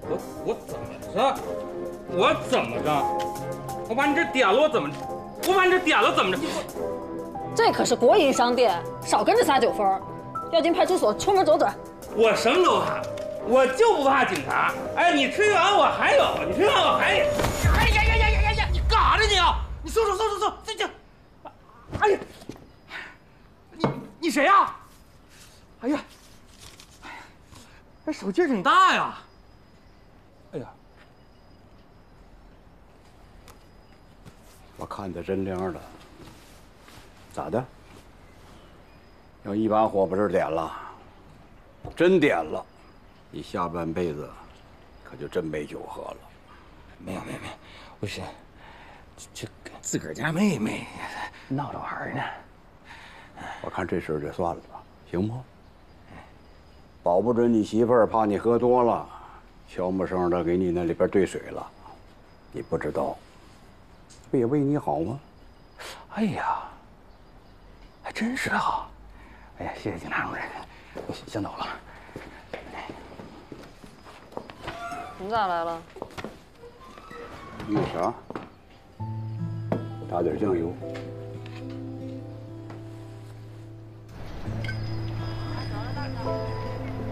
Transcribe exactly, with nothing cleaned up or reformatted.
我我怎么着？我怎么着？我把你这点了，我怎么？我把你这点了怎么着？ 这可是国营商店，少跟着撒酒疯。要进派出所，出门左转。 我什么都怕，我就不怕警察。哎，你吹完我还有，你吹完我还有。哎呀呀呀呀呀呀！你干啥呢你啊？你松手松手松！这这，哎呀，你你谁呀？哎呀，这手劲儿挺大呀。哎呀， 我看得真亮了。咋的？要一把火把这点了，真点了，你下半辈子可就真没酒喝了。 没有没有没有，不是，这这自个儿家妹妹闹着玩呢。 我看这事就算了吧，行不？保不准你媳妇儿怕你喝多了，悄没声的给你那里边兑水了，你不知道，不也为你好吗？ 哎呀，还真是哈！哎呀，谢谢警察同志，我先走了。 你咋来了？ 那啥，打点酱油。